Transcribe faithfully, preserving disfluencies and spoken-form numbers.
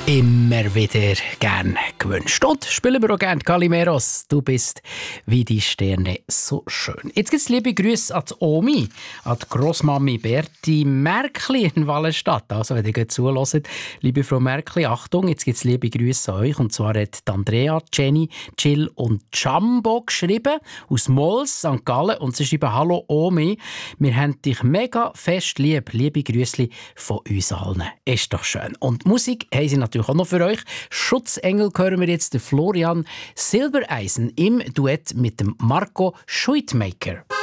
immer wieder gern gewünscht. Und spielen wir auch gern Calimeros. Du bist wie die Sterne so schön. Jetzt gibt es liebe Grüße an die Omi, an die Grossmami Berti Merkli in Wallenstadt. Also, wenn ihr gut zuhört, liebe Frau Merkli, Achtung, jetzt gibt es liebe Grüße an euch. Und zwar hat Andrea, Jenny, Jill und Jumbo geschrieben aus Mols, Sankt Gallen. Und sie schreiben: Hallo Omi, wir haben dich mega fest lieb. Liebe Grüßli von uns allen. Ist doch schön. Und Musik haben sie natürlich auch noch für euch. Schutzengel hören wir jetzt den Florian Silbereisen im Duett mit dem Marco Schuitmaker.